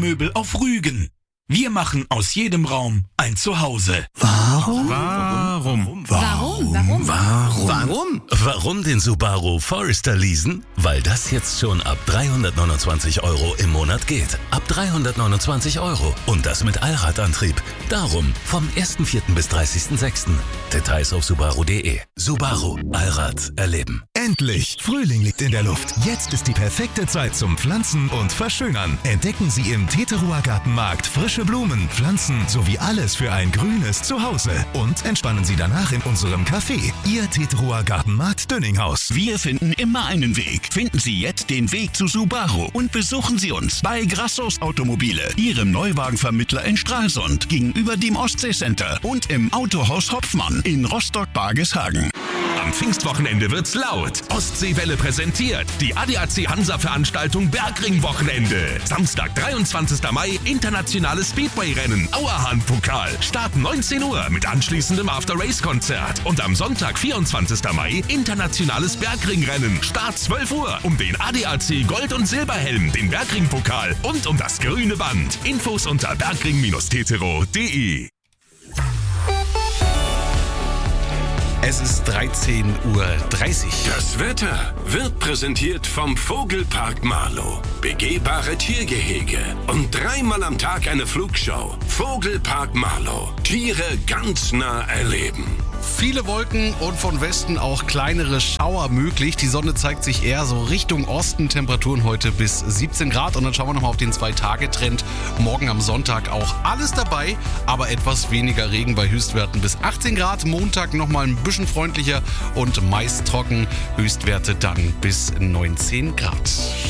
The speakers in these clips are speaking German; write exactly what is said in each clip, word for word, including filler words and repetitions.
Möbel auf Rügen. Wir machen aus jedem Raum ein Zuhause. Warum? Warum? Warum? Warum? Warum? Warum? Warum den Subaru Forester leasen? Weil das jetzt schon ab dreihundertneunundzwanzig Euro im Monat geht. Ab dreihundertneunundzwanzig Euro. Und das mit Allradantrieb. Darum vom ersten vierten bis dreißigsten sechsten Details auf subaru punkt de. Subaru. Allrad erleben. Endlich! Frühling liegt in der Luft. Jetzt ist die perfekte Zeit zum Pflanzen und Verschönern. Entdecken Sie im Teterower Gartenmarkt frische Blumen, Pflanzen sowie alles für ein grünes Zuhause. Und entspannen Sie danach in unserem Café. Ihr Teterower Gartenmarkt Dönninghaus. Wir finden immer einen Weg. Finden Sie jetzt den Weg zu Subaru und besuchen Sie uns bei Grassos Automobile, Ihrem Neuwagenvermittler in Stralsund, gegenüber dem Ostseecenter und im Autohaus Hopfmann in Rostock-Bargeshagen. Am Pfingstwochenende wird's laut. Ostseewelle präsentiert die A D A C Hansa-Veranstaltung Bergring-Wochenende. Samstag, dreiundzwanzigsten Mai, internationales Speedway-Rennen, Auerhahn-Pokal. Start neunzehn Uhr mit anschließendem After-Race-Konzert. Und am Sonntag, vierundzwanzigsten Mai, internationales Bergring-Rennen. Start zwölf Uhr um den A D A C Gold- und Silberhelm, den Bergring-Pokal und um das grüne Band. Infos unter bergring tetero punkt de. Es ist dreizehn Uhr dreißig. Das Wetter wird präsentiert vom Vogelpark Marlow. Begehbare Tiergehege und dreimal am Tag eine Flugshow. Vogelpark Marlow. Tiere ganz nah erleben. Viele Wolken und von Westen auch kleinere Schauer möglich. Die Sonne zeigt sich eher so Richtung Osten. Temperaturen heute bis siebzehn Grad. Und dann schauen wir nochmal auf den Zwei-Tage-Trend. Morgen am Sonntag auch alles dabei, aber etwas weniger Regen bei Höchstwerten bis achtzehn Grad. Montag nochmal ein bisschen freundlicher und meist trocken. Höchstwerte dann bis neunzehn Grad.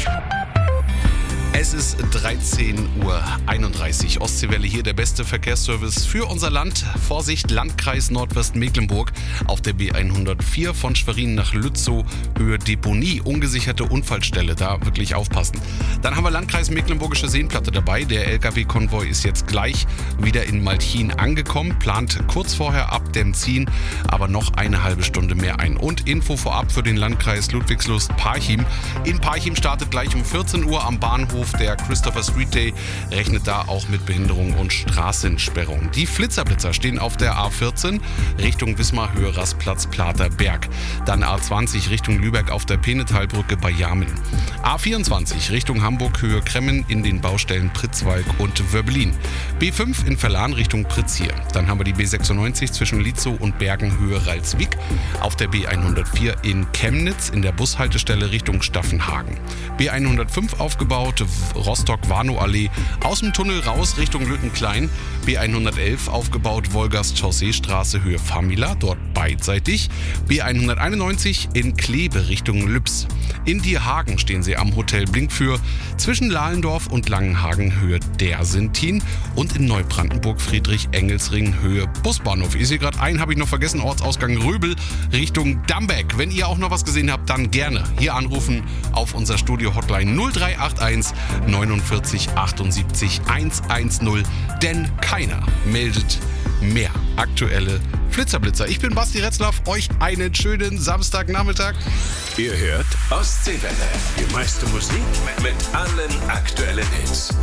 Es ist dreizehn Uhr einunddreißig. Ostseewelle hier, der beste Verkehrsservice für unser Land. Vorsicht, Landkreis Nordwestmecklenburg auf der B hundertvier von Schwerin nach Lützow, Höhe Deponie, ungesicherte Unfallstelle, da wirklich aufpassen. Dann haben wir Landkreis Mecklenburgische Seenplatte dabei. Der L K W-Konvoi ist jetzt gleich wieder in Malchin angekommen, plant kurz vorher Abdämm ziehen, aber noch eine halbe Stunde mehr ein. Und Info vorab für den Landkreis Ludwigslust-Parchim. In Parchim startet gleich um vierzehn Uhr am Bahnhof der Christopher Street Day, rechnet da auch mit Behinderungen und Straßensperrungen. Die Flitzerblitzer stehen auf der A vierzehn Richtung Wismar, Höhe Rastplatz, Platerberg. Dann A zwanzig Richtung Lübeck auf der Penetalbrücke bei Jamin. A vierundzwanzig Richtung Hamburg, Höhe Kremmen in den Baustellen Pritzwalk und Wörbelin. B fünf in Verlan Richtung Pritzhier. Dann haben wir die B sechsundneunzig zwischen Lietzow und Bergen, Höhe Ralswiek. Auf der B hundertvier in Chemnitz in der Bushaltestelle Richtung Staffenhagen. B hundertfünf aufgebaut, Rostock-Warnow-Allee, aus dem Tunnel raus Richtung Lüttenklein. B hundertelf aufgebaut, Wolgast-Chausseestraße, Höhe Famila, dort beidseitig. B hunderteinundneunzig in Kleve Richtung Lübs. In Dierhagen stehen sie am Hotel Blinkfür, zwischen Lahlendorf und Langenhagen, Höhe Dersentin. Und in Neubrandenburg Friedrich-Engelsring, Höhe Busbahnhof. Ich sehe gerade einen, habe ich noch vergessen, Ortsausgang Röbel Richtung Dambeck. Wenn ihr auch noch was gesehen habt, dann gerne hier anrufen auf unser Studio-Hotline null drei acht eins neunundvierzig achtundsiebzig hundertzehn, denn keiner meldet mehr aktuelle Flitzerblitzer. Ich bin Basti Retzlaff, euch einen schönen Samstagnachmittag. Ihr hört Ostseewelle. Die meiste Musik mit allen aktuellen Hits.